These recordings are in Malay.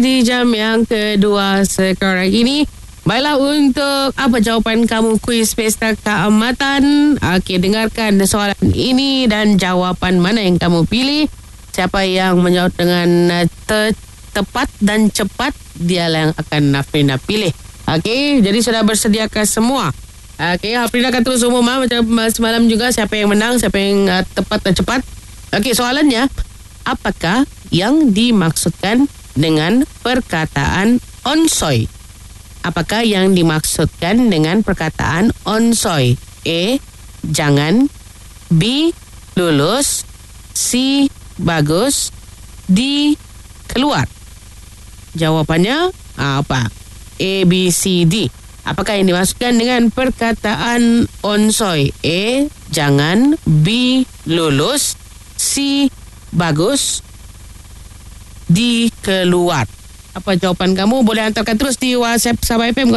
di jam yang kedua sekarang ini. Baiklah, untuk apa jawapan kamu kuis Pesta Keamatan? Okey, dengarkan soalan ini dan jawapan mana yang kamu pilih. Siapa yang menjawab dengan tepat dan cepat, dialah yang akan Afrina pilih. Okey, jadi sudah bersediakah semua? Okey, Afrina akan terus umum macam semalam juga, siapa yang menang, siapa yang tepat dan cepat. Okey, soalannya, apakah yang dimaksudkan dengan perkataan onsoy? Apakah yang dimaksudkan dengan perkataan onsoy? A. Jangan. B. Lulus. C. Bagus. D. Keluar. Jawapannya apa? A, B, C, D. Apakah yang dimaksudkan dengan perkataan onsoy? A. Jangan. B. Lulus. C. Bagus. D. Keluar. Apa jawapan kamu? Boleh hantarkan terus di WhatsApp Sabah FM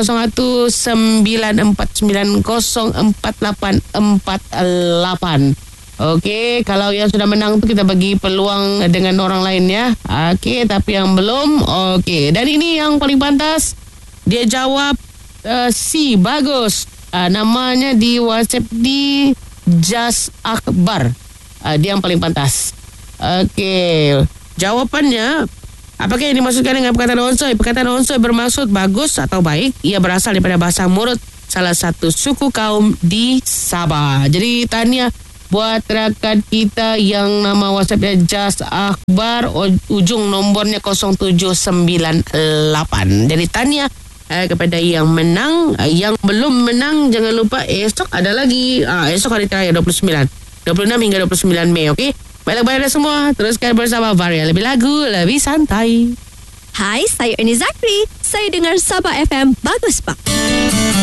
0119904848. Okey, kalau yang sudah menang tu kita bagi peluang dengan orang lain ya. Okey, tapi yang belum, okey. Dan ini yang paling pantas, dia jawab C. Bagus. Namanya di WhatsApp di Jas Akbar. Dia yang paling pantas. Okey, jawapannya, apakah yang dimaksudkan dengan perkataan onsoy? Perkataan onsoy bermaksud bagus atau baik. Ia berasal daripada bahasa Murut, salah satu suku kaum di Sabah. Jadi tahniah buat rakan kita yang nama WhatsAppnya Jas Akbar, ujung nombornya 0798. Jadi tahniah kepada yang menang. Yang belum menang, jangan lupa esok ada lagi. Esok hari terakhir 26 hingga 29 Mei. Okey, baiklah semua, teruskan bersama Varia. Lebih lagu, lebih santai. Hai, saya Ernie Zakri. Saya dengar Sabah FM. Bagus, Pak.